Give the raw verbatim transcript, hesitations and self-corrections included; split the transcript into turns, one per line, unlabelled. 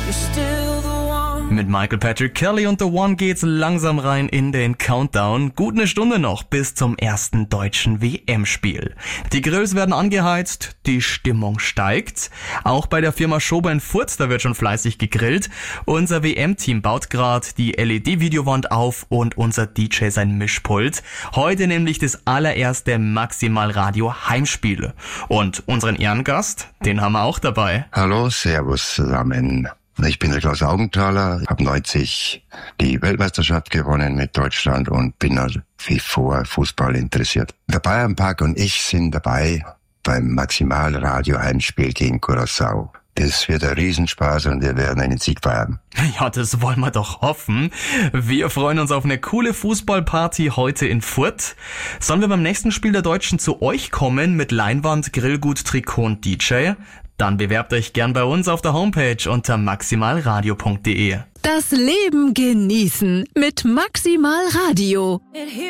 Mit Michael Patrick Kelly und The One geht's langsam rein in den Countdown. Gut eine Stunde noch bis zum ersten deutschen W M-Spiel. Die Grills werden angeheizt, die Stimmung steigt. Auch bei der Firma Schober in Furth, da wird schon fleißig gegrillt. Unser W M-Team baut gerade die L E D-Videowand auf und unser D J sein Mischpult. Heute nämlich das allererste Maximal-Radio-Heimspiel. Und unseren Ehrengast, den haben wir auch dabei.
Hallo, servus zusammen. Ich bin der Klaus Augenthaler, habe neunzig die Weltmeisterschaft gewonnen mit Deutschland und bin nach wie vor Fußball interessiert. Der Bayernpark und ich sind dabei beim Maximal-Radio-Heimspiel gegen Curaçao. Das wird ein Riesenspaß und wir werden einen Sieg feiern.
Ja, das wollen wir doch hoffen. Wir freuen uns auf eine coole Fußballparty heute in Furth. Sollen wir beim nächsten Spiel der Deutschen zu euch kommen mit Leinwand, Grillgut, Trikot und D J? Dann bewerbt euch gern bei uns auf der Homepage unter maximalradio punkt de.
Das Leben genießen mit Maximal Radio.